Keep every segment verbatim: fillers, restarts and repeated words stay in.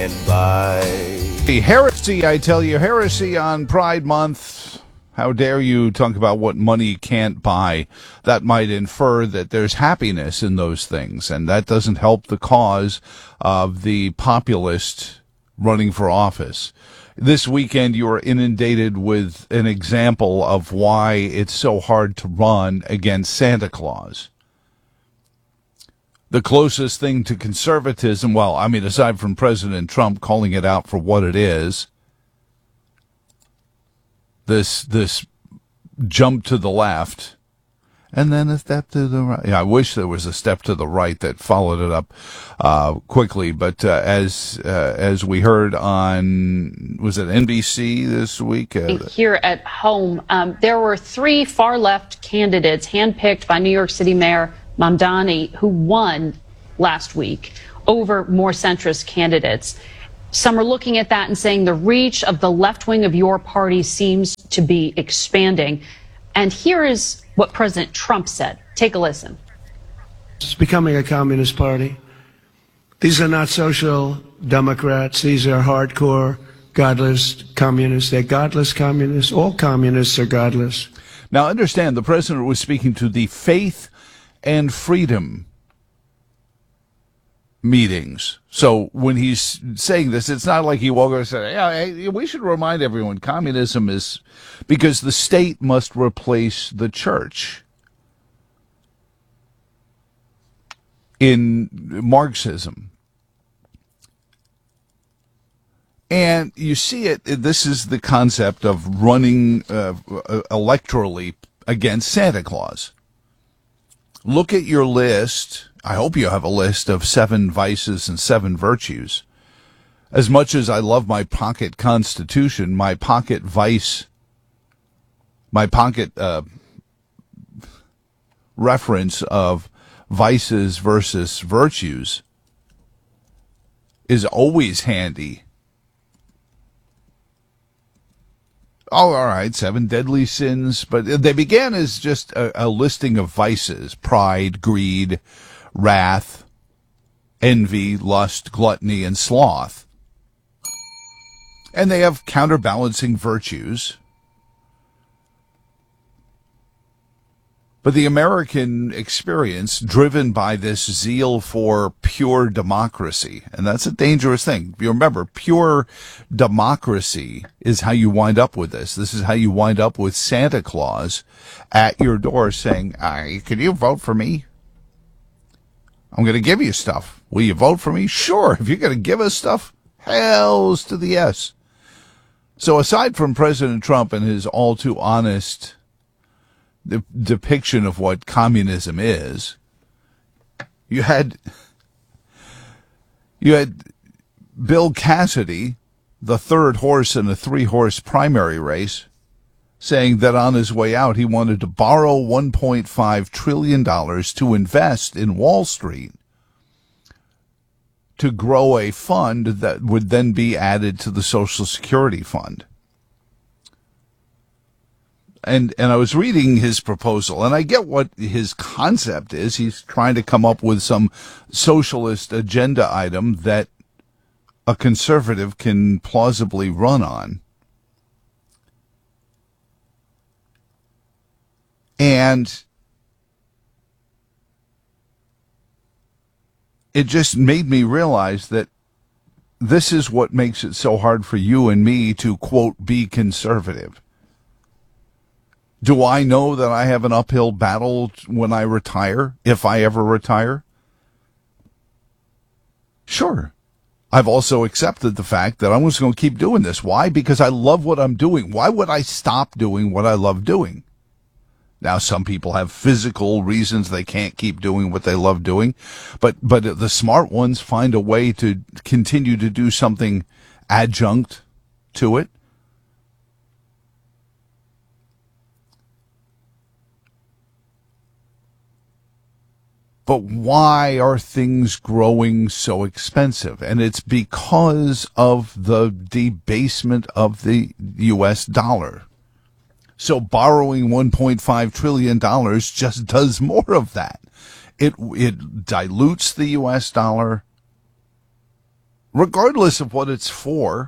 can't buy. The heresy, I tell you, heresy on Pride Month. How dare you talk about what money can't buy? That might infer that there's happiness in those things, and that doesn't help the cause of the populist running for office. This weekend, you were inundated with an example of why it's so hard to run against Santa Claus. The closest thing to conservatism, well, I mean, aside from President Trump calling it out for what it is, this this jump to the left, and then a step to the right. Yeah, I wish there was a step to the right that followed it up uh, quickly. But uh, as uh, as we heard on, was it N B C this week? Uh, Here at home, um, there were three far-left candidates handpicked by New York City Mayor Mamdani who won last week over more centrist candidates. Some are looking at that and saying the reach of the left wing of your party seems to be expanding. And here is what President Trump said. Take a listen. It's becoming a communist party. These are not social democrats. These are hardcore, godless communists. They're godless communists. All communists are godless. Now, understand, the president was speaking to the Faith and Freedom meetings. So when he's saying this, it's not like he woke up and said, yeah, hey, we should remind everyone communism is, because the state must replace the church in Marxism. And you see it, this is the concept of running uh, electorally against Santa Claus. Look at your list. I hope you have a list of seven vices and seven virtues. As much as I love my pocket constitution, my pocket vice, my pocket uh, reference of vices versus virtues is always handy. Oh, all right, seven deadly sins, but they began as just a, a listing of vices: pride, greed, wrath, envy, lust, gluttony, and sloth. And they have counterbalancing virtues. But the American experience, driven by this zeal for pure democracy, and that's a dangerous thing. You remember, pure democracy is how you wind up with this. This is how you wind up with Santa Claus at your door saying, "Hey, can you vote for me? I'm going to give you stuff. Will you vote for me?" Sure. If you're going to give us stuff, hells to the yes. So aside from President Trump and his all too honest the depiction of what communism is, you had you had Bill Cassidy, the third horse in a three-horse primary race, saying that on his way out he wanted to borrow one point five trillion dollars to invest in Wall Street to grow a fund that would then be added to the Social Security fund. And and I was reading his proposal, and I get what his concept is. He's trying to come up with some socialist agenda item that a conservative can plausibly run on. And it just made me realize that this is what makes it so hard for you and me to, quote, be conservative. Do I know that I have an uphill battle when I retire, if I ever retire? Sure. I've also accepted the fact that I'm just going to keep doing this. Why? Because I love what I'm doing. Why would I stop doing what I love doing? Now, some people have physical reasons they can't keep doing what they love doing, but but the smart ones find a way to continue to do something adjunct to it. But why are things growing so expensive? And it's because of the debasement of the U S dollar. So borrowing one point five trillion dollars just does more of that. It it dilutes the U S dollar, regardless of what it's for,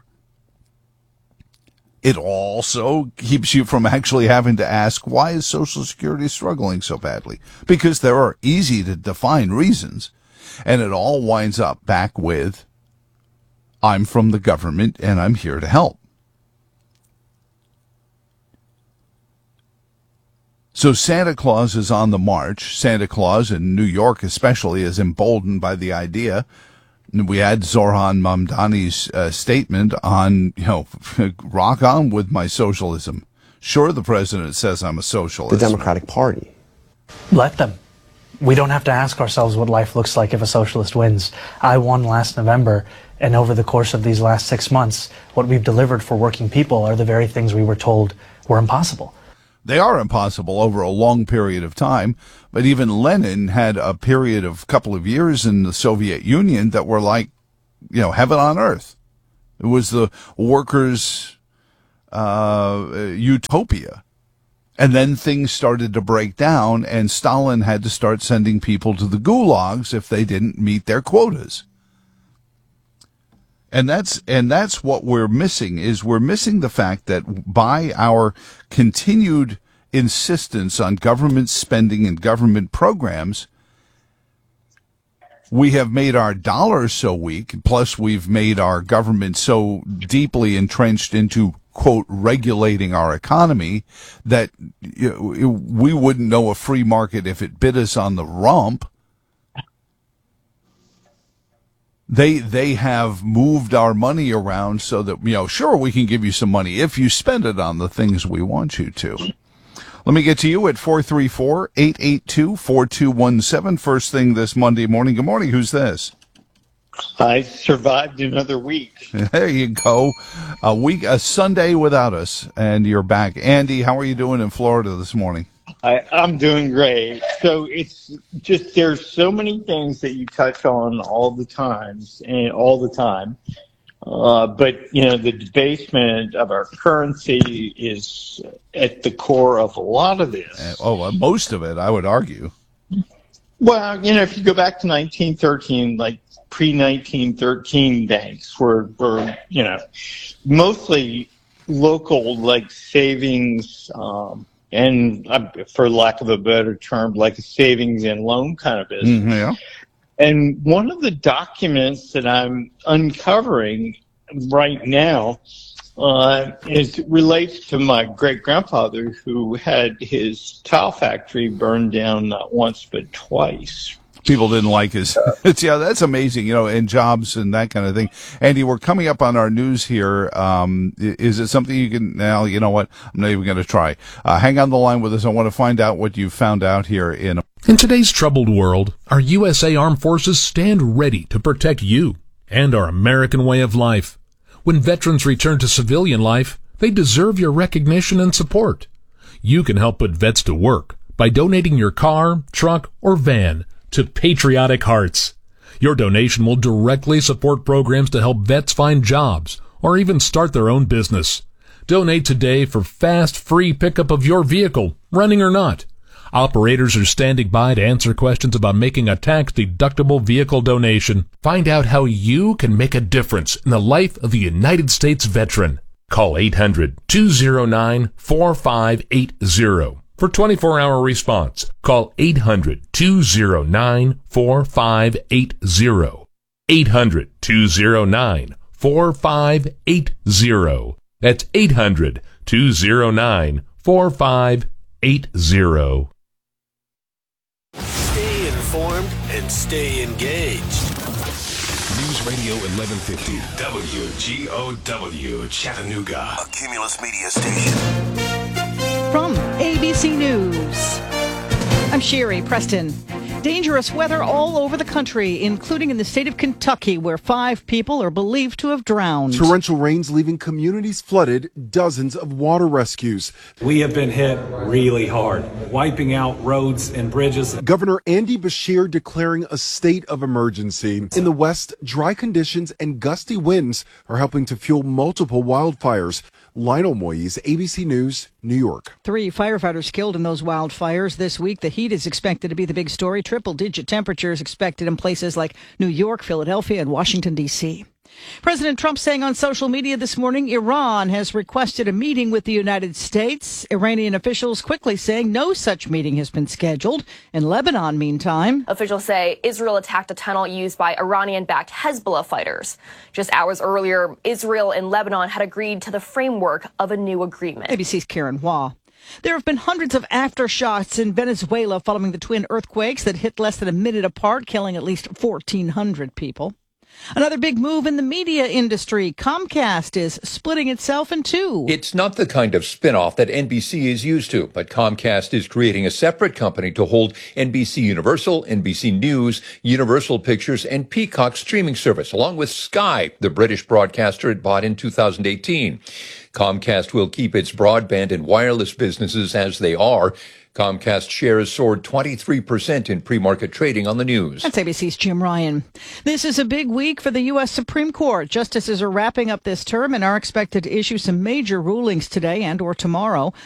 it also keeps you from actually having to ask, why is Social Security struggling so badly? Because there are easy to define reasons, and it all winds up back with, I'm from the government and I'm here to help. So Santa Claus is on the march. Santa Claus in New York especially is emboldened by the idea. We had Zohran Mamdani's uh, statement on, you know, rock on with my socialism. Sure, the president says I'm a socialist. The Democratic Party. Let them. We don't have to ask ourselves what life looks like if a socialist wins. I won last November, and over the course of these last six months, what we've delivered for working people are the very things we were told were impossible. They are impossible over a long period of time, but even Lenin had a period of a couple of years in the Soviet Union that were like, you know, heaven on earth. It was the workers' uh, utopia. And then things started to break down, and Stalin had to start sending people to the gulags if they didn't meet their quotas. And that's and that's what we're missing, is we're missing the fact that by our continued insistence on government spending and government programs, we have made our dollar so weak, plus we've made our government so deeply entrenched into, quote, regulating our economy that, you know, we wouldn't know a free market if it bit us on the rump. They they have moved our money around so that, you know, sure, we can give you some money if you spend it on the things we want you to. Let me get to you at four three four, eight eight two, four two one seven. First thing this Monday morning. Good morning. Who's this? I survived another week. There you go. A week, a Sunday without us, and you're back. Andy, how are you doing in Florida this morning? I, I'm doing great. So it's just, there's so many things that you touch on all the times and all the time. Uh, but, you know, the debasement of our currency is at the core of a lot of this. Uh, oh, uh, most of it, I would argue. Well, you know, if you go back to nineteen thirteen, like pre nineteen thirteen banks were, were, you know, mostly local, like savings, um, and uh, for lack of a better term, like a savings and loan kind of business. Mm, yeah. And one of the documents that I'm uncovering right now uh, is relates to my great grandfather, who had his tile factory burned down not once but twice. People didn't like his. It's, yeah, that's amazing, you know, and jobs and that kind of thing. Andy, we're coming up on our news here. Um, is it something you can, now, you know what, I'm not even going to try. Uh, hang on the line with us. I want to find out what you found out here in. In today's troubled world, our U S A Armed Forces stand ready to protect you and our American way of life. When veterans return to civilian life, they deserve your recognition and support. You can help put vets to work by donating your car, truck, or van to Patriotic Hearts. Your donation will directly support programs to help vets find jobs or even start their own business. Donate today for fast, free pickup of your vehicle, running or not. Operators are standing by to answer questions about making a tax-deductible vehicle donation. Find out how you can make a difference in the life of a United States veteran. Call eight hundred, two oh nine, four five eight oh. For twenty-four hour response, call eight hundred, two oh nine, four five eight oh. eight hundred, two oh nine, four five eight oh. That's eight hundred, two oh nine, four five eight oh. Stay informed and stay engaged. News Radio eleven fifty, W G O W, Chattanooga. A Cumulus Media Station. From A B C News, I'm Sherry Preston. Dangerous weather all over the country, including in the state of Kentucky, where five people are believed to have drowned. Torrential rains leaving communities flooded, dozens of water rescues. We have been hit really hard, wiping out roads and bridges. Governor Andy Beshear declaring a state of emergency. In the west, dry conditions and gusty winds are helping to fuel multiple wildfires. Lionel Moyes, A B C News, New York. Three firefighters killed in those wildfires this week. The heat is expected to be the big story. Triple-digit temperatures expected in places like New York, Philadelphia, and Washington, D C President Trump saying on social media this morning, Iran has requested a meeting with the United States. Iranian officials quickly saying no such meeting has been scheduled. In Lebanon, meantime, officials say Israel attacked a tunnel used by Iranian-backed Hezbollah fighters. Just hours earlier, Israel and Lebanon had agreed to the framework of a new agreement. A B C's Karen Hua. There have been hundreds of aftershocks in Venezuela following the twin earthquakes that hit less than a minute apart, killing at least fourteen hundred people. Another big move in the media industry. Comcast is splitting itself in two. It's not the kind of spinoff that N B C is used to, but Comcast is creating a separate company to hold N B C Universal, N B C News, Universal Pictures, and Peacock streaming service, along with Sky, the British broadcaster it bought in two thousand eighteen. Comcast will keep its broadband and wireless businesses as they are. Comcast shares soared twenty-three percent in pre-market trading on the news. That's A B C's Jim Ryan. This is a big week for the U S Supreme Court. Justices are wrapping up this term and are expected to issue some major rulings today and or tomorrow.